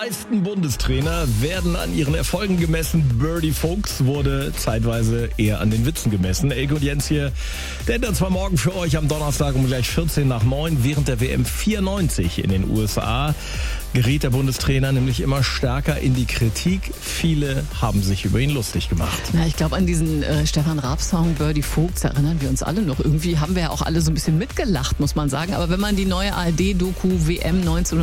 meisten Bundestrainer werden an ihren Erfolgen gemessen. Birdie Fuchs wurde zeitweise eher an den Witzen gemessen. Elke und Jens hier, der ändert zwar morgen für euch am Donnerstag um gleich 9:14. Während der WM 94 in den USA geriet der Bundestrainer nämlich immer stärker in die Kritik. Viele haben sich über ihn lustig gemacht. Ja, ich glaube, an diesen Stefan Raab-Song Birdie Fuchs erinnern wir uns alle noch. Irgendwie haben wir ja auch alle so ein bisschen mitgelacht, muss man sagen. Aber wenn man die neue ARD-Doku WM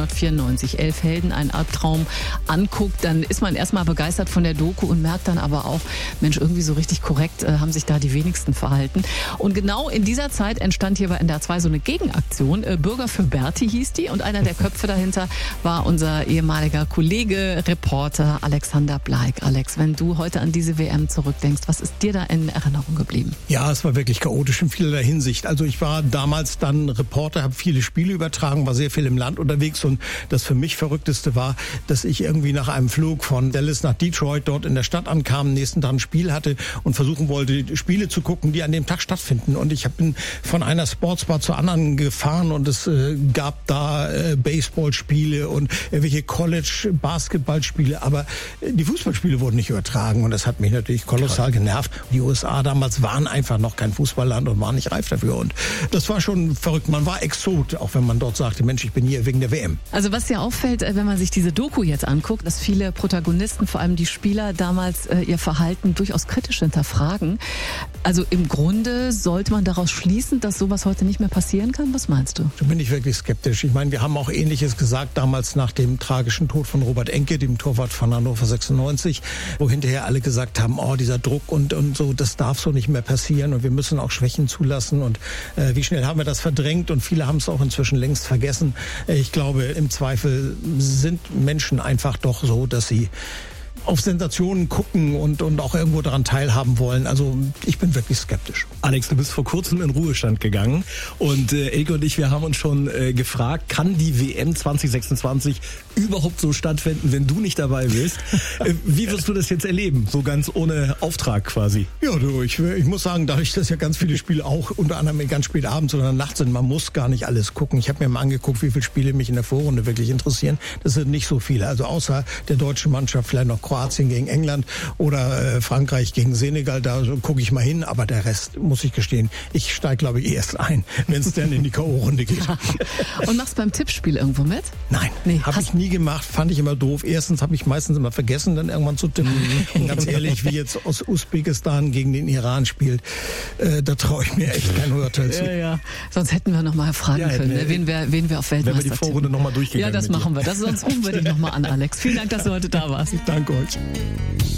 1994, 11 Helden, ein Albtraum anguckt, dann ist man erstmal begeistert von der Doku und merkt dann aber auch, Mensch, irgendwie so richtig korrekt haben sich da die wenigsten verhalten. Und genau in dieser Zeit entstand hier bei NDR 2 so eine Gegenaktion. Bürger für Berti hieß die, und einer der Köpfe dahinter war unser ehemaliger Kollege, Reporter Alexander Bleik. Alex, wenn du heute an diese WM zurückdenkst, was ist dir da in Erinnerung geblieben? Ja, es war wirklich chaotisch in vielerlei Hinsicht. Also ich war damals dann Reporter, habe viele Spiele übertragen, war sehr viel im Land unterwegs, und das für mich Verrückteste war, dass ich irgendwie nach einem Flug von Dallas nach Detroit dort in der Stadt ankam, nächsten Tag ein Spiel hatte und versuchen wollte, Spiele zu gucken, die an dem Tag stattfinden. Und ich bin von einer Sportsbar zur anderen gefahren, und es gab da Baseballspiele und irgendwelche College-Basketballspiele, aber die Fußballspiele wurden nicht übertragen, und das hat mich natürlich kolossal genervt. Die USA damals waren einfach noch kein Fußballland und waren nicht reif dafür, und das war schon verrückt. Man war Exot, auch wenn man dort sagte, Mensch, ich bin hier wegen der WM. Also was dir auffällt, wenn man sich diese Doku jetzt anguckt, dass viele Protagonisten, vor allem die Spieler, damals ihr Verhalten durchaus kritisch hinterfragen. Also im Grunde sollte man daraus schließen, dass sowas heute nicht mehr passieren kann? Was meinst du? Da bin ich wirklich skeptisch. Ich meine, wir haben auch Ähnliches gesagt damals nach dem tragischen Tod von Robert Enke, dem Torwart von Hannover 96, wo hinterher alle gesagt haben, oh, dieser Druck und so, das darf so nicht mehr passieren, und wir müssen auch Schwächen zulassen, und wie schnell haben wir das verdrängt, und viele haben es auch inzwischen längst vergessen. Ich glaube, im Zweifel sind Menschen einfach doch so, dass sie auf Sensationen gucken und auch irgendwo daran teilhaben wollen. Also ich bin wirklich skeptisch. Alex, du bist vor kurzem in Ruhestand gegangen, und Elke und ich, wir haben uns schon gefragt, kann die WM 2026 überhaupt so stattfinden, wenn du nicht dabei bist? Wie wirst du das jetzt erleben, so ganz ohne Auftrag quasi? Ja, du, ich muss sagen, dadurch, dass ja ganz viele Spiele auch unter anderem ganz spät abends oder nachts sind, man muss gar nicht alles gucken. Ich habe mir mal angeguckt, wie viele Spiele mich in der Vorrunde wirklich interessieren. Das sind nicht so viele. Also außer der deutschen Mannschaft vielleicht noch Kroatien gegen England oder Frankreich gegen Senegal, da gucke ich mal hin, aber der Rest, muss ich gestehen, ich steige, glaube ich, erst ein, wenn es dann in die K.O.-Runde geht. Ja. Und machst beim Tippspiel irgendwo mit? Nein, habe ich nie gemacht, fand ich immer doof. Erstens habe ich meistens immer vergessen, dann irgendwann zu tippen. Und ganz ehrlich, wie jetzt aus Usbekistan gegen den Iran spielt, da traue ich mir echt kein Urteil zu. Ja. Sonst hätten wir noch mal fragen können, wen wir auf Weltmeister wenn wir die Vorrunde noch mal durchgegangen. Ja, das machen wir. Sonst rufen wir dich noch mal an, Alex. Vielen Dank, dass du heute da warst. Ich danke euch.